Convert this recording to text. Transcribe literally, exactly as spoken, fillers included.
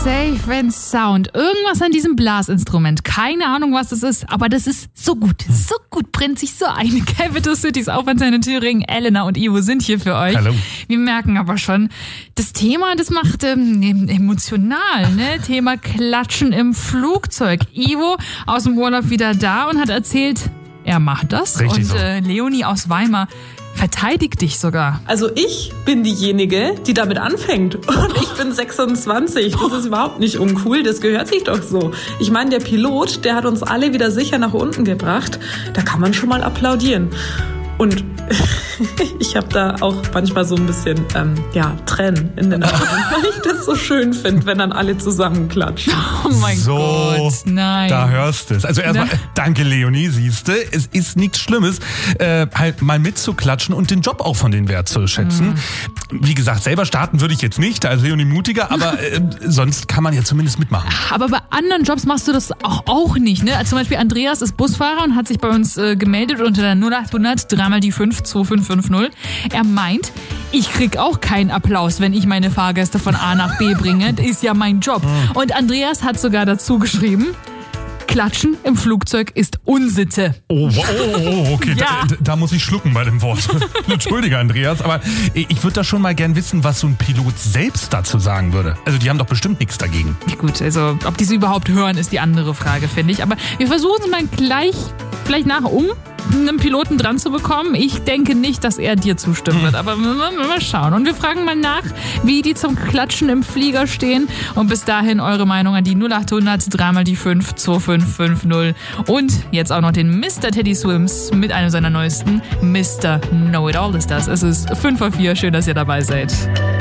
Safe and Sound. Irgendwas an diesem Blasinstrument. Keine Ahnung, was es ist, aber das ist so gut. So gut, brennt sich so ein. Capital Cities auf an seine Thüringen. Elena und Ivo sind hier für euch. Hallo. Wir merken aber schon, das Thema, das macht ähm, emotional, ne? Thema Klatschen im Flugzeug. Ivo aus dem Urlaub wieder da und hat erzählt, er macht das. Richtig und so. äh, Leonie aus Weimar verteidigt dich sogar. Also ich bin diejenige, die damit anfängt. Und ich bin sechsundzwanzig. Das ist überhaupt nicht uncool. Das gehört sich doch so. Ich meine, der Pilot, der hat uns alle wieder sicher nach unten gebracht. Da kann man schon mal applaudieren. Und ich habe da auch manchmal so ein bisschen ähm, ja, Tränen in den Augen, weil ich das so schön finde, wenn dann alle zusammen klatschen. Oh mein so, Gott, nein. Da hörst du es. Also erstmal, Na? danke Leonie, siehste, es ist nichts Schlimmes, äh, halt mal mitzuklatschen und den Job auch von den Wert zu schätzen. Mhm. Wie gesagt, selber starten würde ich jetzt nicht, da ist Leonie mutiger, aber äh, sonst kann man ja zumindest mitmachen. Aber bei anderen Jobs machst du das auch, auch nicht, ne? Zum Beispiel Andreas ist Busfahrer und hat sich bei uns äh, gemeldet unter der null achthundert dreimal die fünf zwei fünf fünf null. Er meint, ich krieg auch keinen Applaus, wenn ich meine Fahrgäste von A nach B bringe. Das ist ja mein Job. Mhm. Und Andreas hat sogar dazu geschrieben, Klatschen im Flugzeug ist Unsitte. Oh, oh, oh okay, Ja. da, da muss ich schlucken bei dem Wort. Entschuldige, Andreas, aber ich würde da schon mal gern wissen, was so ein Pilot selbst dazu sagen würde. Also die haben doch bestimmt nichts dagegen. Gut, also ob die sie überhaupt hören, ist die andere Frage, finde ich. Aber wir versuchen es mal gleich, vielleicht nachher um einen Piloten dran zu bekommen. Ich denke nicht, dass er dir zustimmen wird, aber wir mal schauen. Und wir fragen mal nach, wie die zum Klatschen im Flieger stehen. Und bis dahin eure Meinung an die null achthundert dreimal die fünf zwei fünf fünf null. Und jetzt auch noch den Mister Teddy Swims mit einem seiner neuesten Mister Know It All ist das. Es ist fünf vor vier. Schön, dass ihr dabei seid.